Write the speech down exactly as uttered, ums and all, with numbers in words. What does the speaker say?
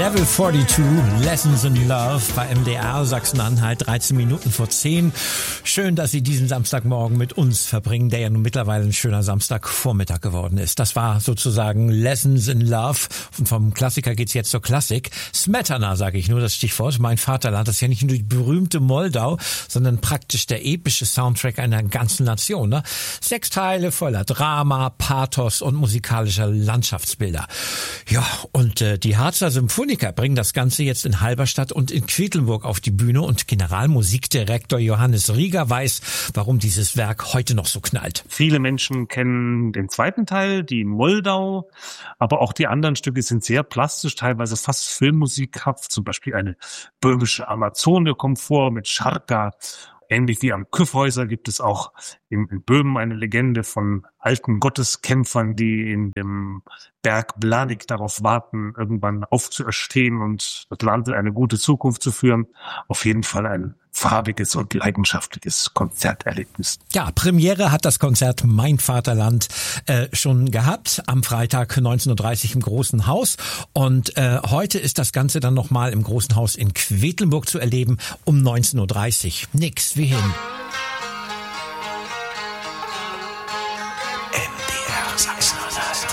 Level zweiundvierzig, Lessons in Love bei M D R Sachsen-Anhalt, dreizehn Minuten vor zehn. Schön, dass Sie diesen Samstagmorgen mit uns verbringen, der ja nun mittlerweile ein schöner Samstagvormittag geworden ist. Das war sozusagen Lessons in Love und vom Klassiker geht's jetzt zur Klassik. Smetana, sage ich nur das Stichwort. Mein Vaterland, das ist ja nicht nur die berühmte Moldau, sondern praktisch der epische Soundtrack einer ganzen Nation. Ne? Sechs Teile voller Drama, Pathos und musikalischer Landschaftsbilder. Ja, und äh, die Harzer Symphoniker bringen das Ganze jetzt in Halberstadt und in Quedlinburg auf die Bühne und Generalmusikdirektor Johannes Rieger weiß, warum dieses Werk heute noch so knallt. Viele Menschen kennen den zweiten Teil, die Moldau, aber auch die anderen Stücke sind sehr plastisch, teilweise fast filmmusikhaft. Zum Beispiel eine böhmische Amazone kommt vor mit Scharka. Ähnlich wie am Kyffhäuser gibt es auch in, in Böhmen eine Legende von alten Gotteskämpfern, die in dem Berg Blanik darauf warten, irgendwann aufzuerstehen und das Land in eine gute Zukunft zu führen. Auf jeden Fall ein farbiges und leidenschaftliches Konzerterlebnis. Ja, Premiere hat das Konzert Mein Vaterland äh, schon gehabt, am Freitag neunzehn Uhr dreißig im Großen Haus. Und äh, heute ist das Ganze dann nochmal im Großen Haus in Quedlinburg zu erleben um neunzehn Uhr dreißig. Nix wie hin.